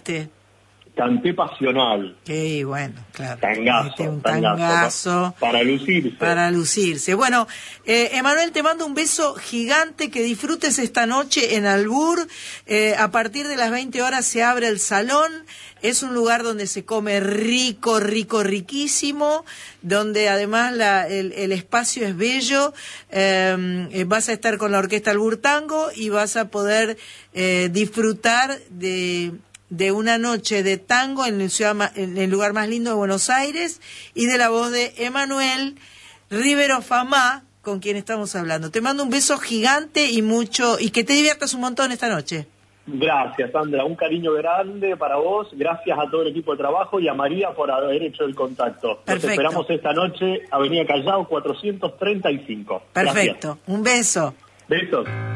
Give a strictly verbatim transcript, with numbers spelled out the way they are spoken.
cantaste? Canté Pasional. Sí, bueno, claro. Tangazo, este, un tangazo, tangazo. Para, para lucirse. Para lucirse. Bueno, eh, Emanuel, te mando un beso gigante, que disfrutes esta noche en Albur. Eh, a partir de las veinte horas se abre el salón. Es un lugar donde se come rico, rico, riquísimo, donde además la, el, el espacio es bello. Eh, vas a estar con la Orquesta Albur Tango y vas a poder eh, disfrutar de... de una noche de tango en el, ciudad, en el lugar más lindo de Buenos Aires, y de la voz de Emanuel Rivero Famá, con quien estamos hablando. Te mando un beso gigante y mucho, y que te diviertas un montón esta noche. Gracias, Sandra, un cariño grande para vos, gracias a todo el equipo de trabajo y a María por haber hecho el contacto. Perfecto. Nos esperamos esta noche, Avenida Callao cuatrocientos treinta y cinco. Perfecto, Gracias. Un beso. Besos.